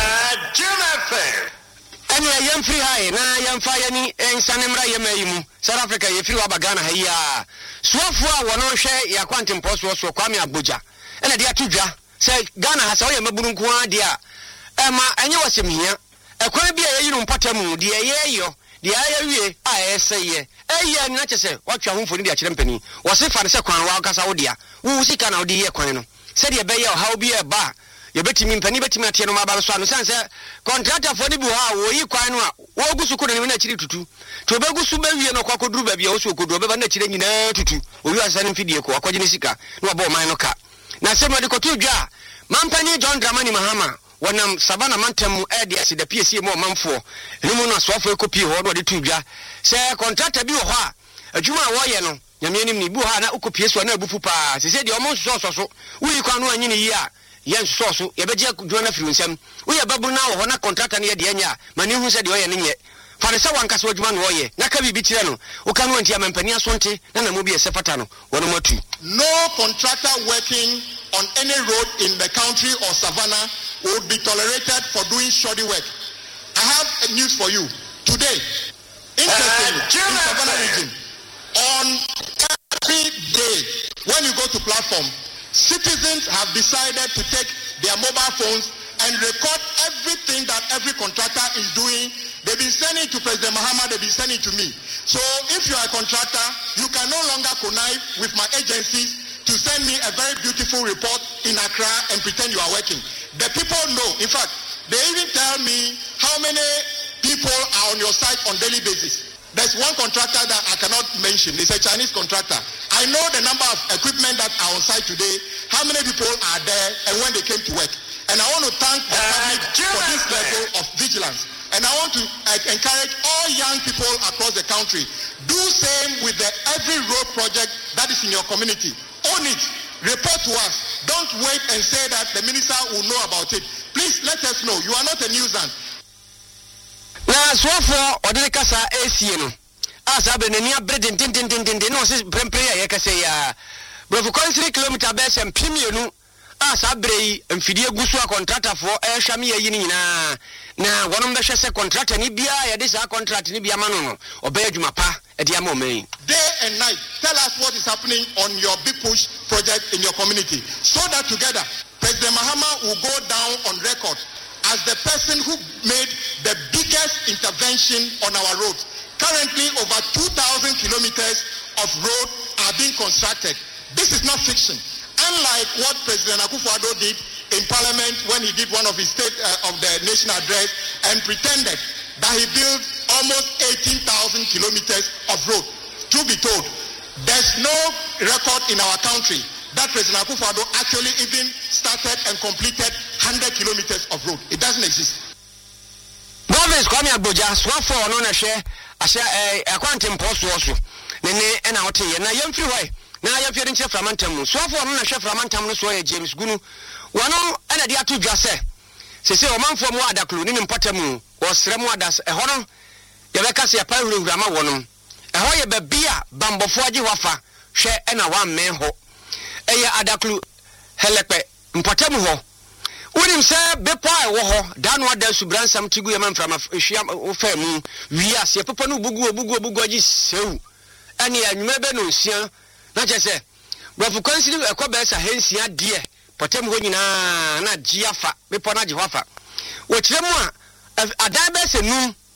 Any young free high, na young fire ni Sanimra Yamayimu, South Africa, if you have a Ghana here. Swafwa, one share your quantum post was for Kwame Abuja. And a dear Tuja say Ghana has all your Mabunukua, dear Emma, and you was him here. A quabia, you know, Patamu, dear yo, the IAA, I say, a not to say, what your home for the company was if I said Kwanwaka Saudia, who see can out the year Quano. Said your bay, how be a bar. You bet him penny bet him at Tiano Mabaswan, contractor for the Buha, or you Quano, Wogusu couldn't even actually to Tobago Subavi and Okako Druba, also could rubber naturally in a tutu, or you are sending video, Quajinica, no about mine car. Now, somebody got two jar. Mampani John Dramani Mahama, when Savannah Mantamu Adias, the PSC more man for, Lumuna Swafo copy or the two jar. Say, contractor Buha, a Juma Wayano, Yamini Buhana, Ukopies, one Bufupa. She said, you're almost so. We can't know any year. Yes, so, Yabaja join a few some. We are babu now, when a contractor near Diana, Manu who said, you're in yet. For the Sawan Caswajman Roye, Nakabi Bitirano, Okano and Yamampania Sonte, and a movie Sefatano, one more two. No contractor working on any road in the country or savannah would be tolerated for doing shoddy work. I have news for you. Today, interestingly, in Savannah region, on every day, when you go to platform, citizens have decided to take their mobile phones and record everything that every contractor is doing. They've been sending it to President Mahama, they've been sending it to me. So if you are a contractor, you can no longer connive with my agencies to send me a very beautiful report in Accra and pretend you are working. The people know. In fact, they even tell me how many people are on your site on daily basis. There's one contractor that I cannot mention. It's a Chinese contractor. I know the number of equipment that are on site today, how many people are there, and when they came to work. And I want to thank the public for this level of vigilance. And I want to encourage all young people across the country. Do same with every road project that is in your community. Own it. Report to us. Don't wait and say that the minister will know about it. Please let us know. You are not a nuisance. Now, so for Odekasa ACN, as I've been near Britain, no, says Bremplayer, I can say, but for 3 kilometer best and Pimianu, as Abre and Fidia Gusua contractor for Air Shamia Yinina. Now, one of the Shasa contract and Ibia, this are contract in Ibia Mano, or Bejumapa at Yamo Main. Day and night, tell us what is happening on your big push project in your community, so that together, President Mahama will go down on record as the person who made the biggest intervention on our roads. Currently, over 2,000 kilometers of road are being constructed. This is not fiction. Unlike what President Akufo-Addo did in Parliament when he did one of his State of the Nation address and pretended that he built almost 18,000 kilometers of road. To be told, there's no record in our country that President Akufo-Addo actually even started and completed 100 kilometers of road. It doesn't exist. Province Kwame Abuja, Swafo, no na share, a quantum post also. Nene and out here. Now, young free way. Now, you're feeling Chef Ramantam. Swafo, no Chef Ramantam, so James Gunu. One and a dear two just say, say, a man from Wadaklu, in Patamu, was Remoadas, a honor. The Vecas, a Paru Rama Wonum. A hoya bebia, Bambo Fuaji Wafa, share and a 1 man ho. Eya Adaklu, Helepe, Mpatamu ho. Unim say bepa wo dan wa dan subran sam tigu yam from ahia ofam wi ase papa no bugu agi sew ani anwuma be no nsia na che se brofu consider ekoba sa hensia de potem ho nyina na giafa bepa na giafa wo kire mu a adan be se num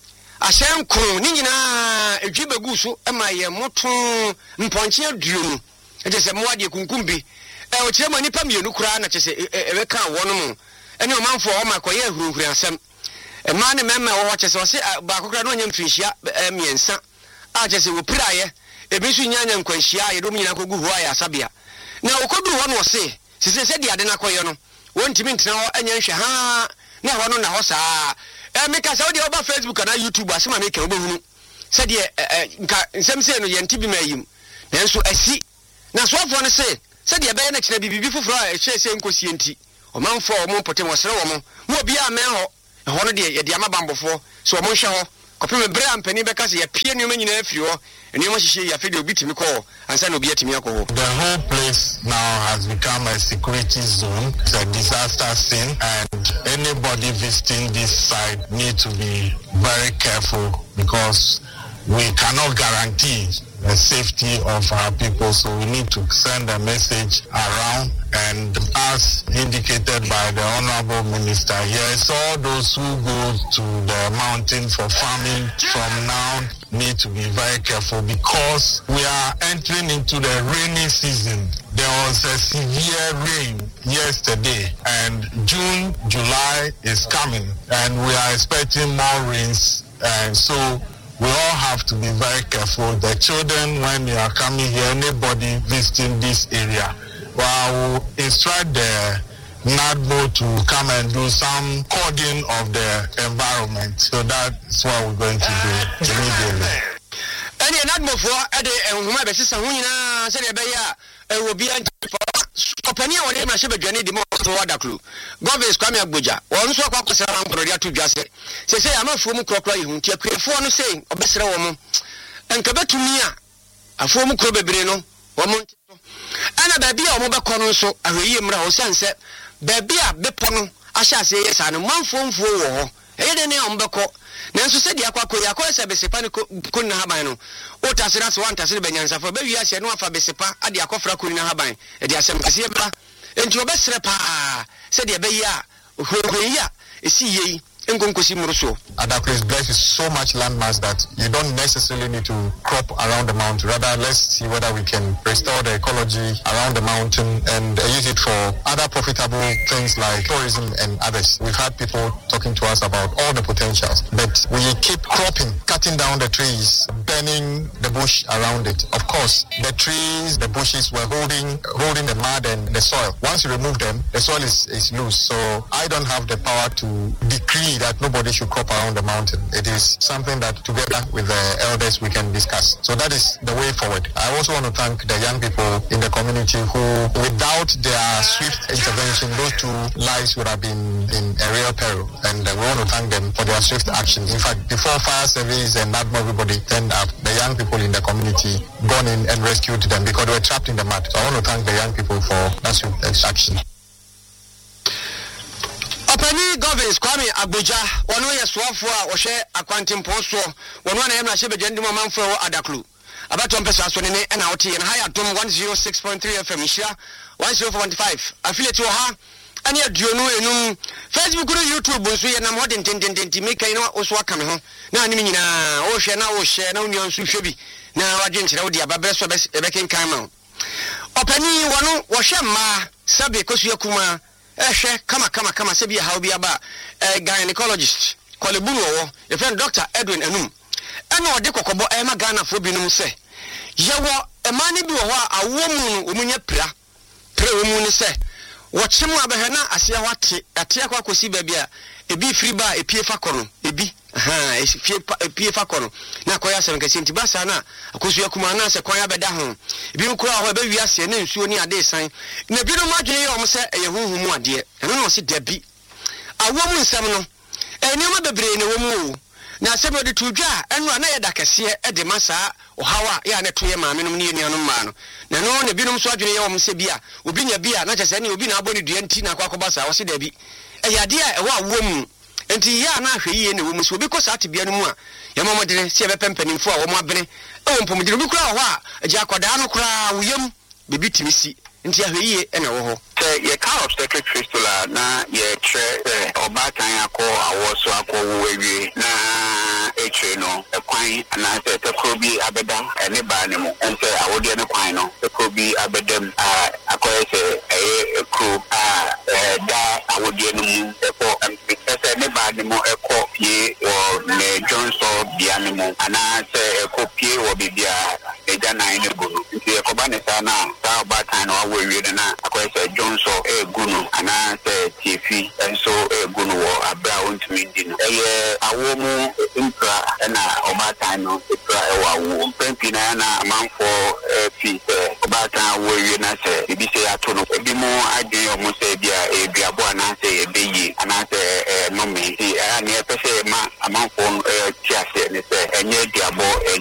ahyɛn kron ni nyinaa edwi begu so ma ye moto mponche aduonu ete se mo ade kunkum bi o kire mo nipa mienu kura na kyese ebe ka wono mu ene o manfo o makoye ahurunhuru asem ma ne mema wo kyese o se ba kokra no nya mfinhia miensa a kyese wo piraye ebi so nyanya nkwanhia ye dom nyina kogu ho ya asabia na okoduru ho no se se de ade na koye no wontimi ntena ho anya nhwe ha na ho no na ho saa meka sa odi oba Facebook na YouTube asema meka obehunu se de nka nsem se no ye ntibi mayim nanso asi na soafo no se de be na kina bibibi foforo a ehye se nkosie nti o manfo o mo potem wo sere wo mo obi a men ho ho no de ye de amabambofo so o mo hwe ho kopem bre ampani beka se ye pie ne nyina afiri ho ene mo hihye ya fede obi timi ko ansa na obi atimi akọ. The whole place now has become a security zone. It's a disaster scene, and anybody visiting this site need to be very careful because we cannot guarantee the safety of our people, so we need to send a message around. And as indicated by the Honorable Minister, yes, all those who go to the mountain for farming from now need to be very careful because we are entering into the rainy season. There was a severe rain yesterday, and June, July is coming, and we are expecting more rains, and so we all have to be very careful. The children, when they are coming here, anybody visiting this area, well, I will instruct the NADMO to come and do some coding of the environment. So that's what we're going to do immediately. Any NADMO for Ede and whom I besisa Hunina said a will be Openia or name I should be journey the most water crew. Governors Kwame Abuja, one so caucus around Prodia to just say, I'm a former crockery who take for saying, or best woman. And Kabetu Mia, a former crobbe breno, woman. And a baby or mobile corner so a ream sunset. Baby a bepono, I shall say yes, and 1 phone for war. Eden on Bako. Nanso said the aqua se besepa kun na haban no o tasira so wan tasira benyansa fo be wiase no afa besepa ade akofra kun na haban e de asem kase bra enti obesere pa said the be ya hwehweya esi yei enkonkosi muruso. Adaklu is blessed with so much land mass that you don't necessarily need to crop around the mountain. Rather, let's see whether we can restore the ecology around the mountain and use it for other profitable things like tourism and others. We've had people talking to us about all the potentials, but we keep cropping, cutting down the trees, burning the bush around it. Of course, the trees, the bushes were holding the mud and the soil. Once you remove them, the soil is loose. So I don't have the power to decree that nobody should crop around the mountain. It is something that together with the elders we can discuss. So that is the way forward. I also want to thank the young people in the community who, without their swift intervention, those 2 lives would have been in a real peril. And we want to thank them for their swift action. In fact, before fire service and NADMO everybody turned up, the young people in the community gone in and rescued them because they were trapped in the mud. So I want to thank the young people for that swift action. Opani Governors Kwame Abuja, one way a swap or share a quantum post, one na shebe gentleman man for Adaklu. About 1 person and out and higher to 106.3 FM Isha 104.5. Affiliate to her and yet you know Facebook YouTube so you more than 10 make I know also coming home. Now Nimina share no neon sushebi. Now I didn't know the best back come out. Opani one was ma Sabi Kosuyakuma. Kama sebi how be about a gynecologist called Buno, your friend Dr. Edwin Enum. And no de kokobo e ma Ghana for binum se. Yawo e mani bi wo a womun omunya pra womun se. Wo chemu abehana asia wate ate akwa kosi ba bia ebi free ba epie fa kono ebi epie fa kono na koya asem kase nti basa na akosu akuma na se koya beda ho ebi nkura ho ba wiase na nsuo ni ade san na bi no madwene ye om se eye huhumu ade eno no se dabi awomu nsem no enema bebre ne womu na se be de tudwa eno na ye dakase e de masa ohawa ya na toye maame no ne nuanom ma no na no ne bi no so adwene ye om se bia obi nya bia na kyese ne obi na abɔ ne dua nti na akwa wo se dabi ade a ewa awomu enti ya na ahwe yie ne wo muso bi ko sa tebia no mu a ya mamodene se be pempanimfo a wo mo abene e wo mpomodene bi kura ho a agya akoda no kura woyam bebi timisi enti ahwe yie ene wo ho ye kind of obstetric fistula na ye tre obatan akọ awoso akọ wo awie na eche no ekwan ana se tekro bi abeda ene ba ne mu ense awode ne kwan no tekro bi abedam akoye se ekro da awode no mu eko se ne ba ne mu eko pie o ne Johnson bia ne mu ana se eko pie wo bibia eja nan ne gunu nti ekoba ne sa na sa ba kan no awo wie na akoye se Johnson gunu ana se tifi enso gunu wo abra ontimi ndi no awo mu impra na oba kan no impra awo mpempi na na amanfo fi oba kan wo wie na se bibi se ato no ebi mu adwen o mu se bia ebiabo ana se ebeyi ana se no me ti ana e pese ma amanfo tiase ne se enye diabo